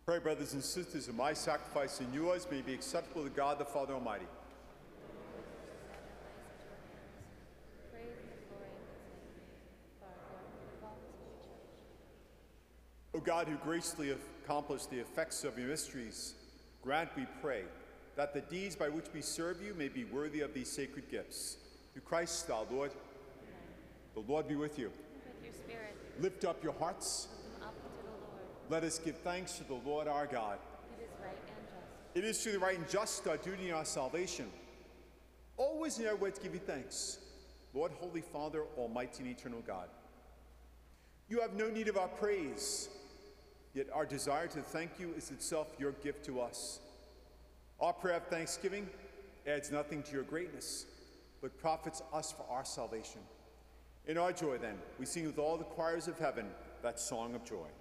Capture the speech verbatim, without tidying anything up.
Pray, brothers and sisters, that my sacrifice and yours may be acceptable to God the Father Almighty. O God, who graciously accomplished the effects of your mysteries, grant, we pray, that the deeds by which we serve you may be worthy of these sacred gifts. Through Christ our Lord. Amen. The Lord be with you. With your spirit. Lift up your hearts. Lift them up to the Lord. Let us give thanks to the Lord our God. It is right and just. It is truly right and just, our duty and our salvation, always and everywhere to give you thanks, Lord, Holy Father, Almighty and eternal God. You have no need of our praise, yet our desire to thank you is itself your gift to us. Our prayer of thanksgiving adds nothing to your greatness, but profits us for our salvation. In our joy, then, we sing with all the choirs of heaven that song of joy.